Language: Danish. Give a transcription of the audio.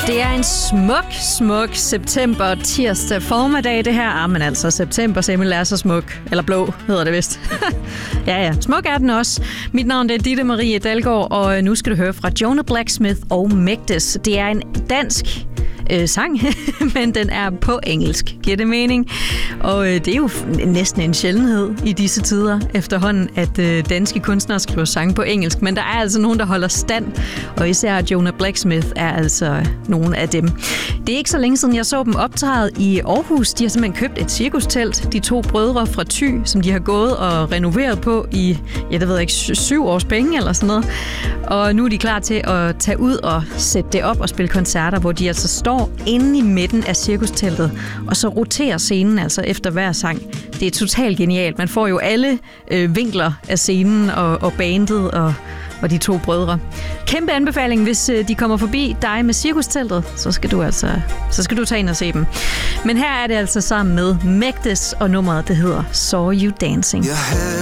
Det er en smuk september tirsdag formiddag, det her. Men altså, september simpelthen er så smuk. Eller blå, hedder det vist. ja, smuk er den også. Mit navn er Ditte Marie Dalgaard, og nu skal du høre fra Jonah Blacksmith og Mægdes. Det er en dansk sang, men den er på engelsk. Giver det mening? Og det er jo næsten en sjældenhed i disse tider efterhånden, at danske kunstnere skriver sange på engelsk. Men der er altså nogen, der holder stand, og især Jonah Blacksmith er altså nogen af dem. Det er ikke så længe siden, jeg så dem optræde i Aarhus. De har simpelthen købt et cirkustelt, de to brødre fra Thy, som de har gået og renoveret på i, jeg ved ikke, 7 års penge eller sådan noget. Og nu er de klar til at tage ud og sætte det op og spille koncerter, hvor de altså står inde i midten af cirkusteltet, og så roterer scenen altså efter hver sang. Det er totalt genialt. Man får jo alle vinkler af scenen og bandet og de to brødre. Kæmpe anbefaling, hvis de kommer forbi dig med cirkusteltet, så skal du tage ind og se dem. Men her er det altså sammen med Mægdes, og nummeret det hedder Saw You Dancing.